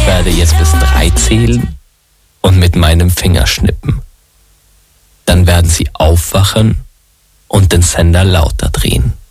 Ich werde jetzt bis 3 zählen und mit meinem Finger schnippen. Dann werden Sie aufwachen und den Sender lauter drehen.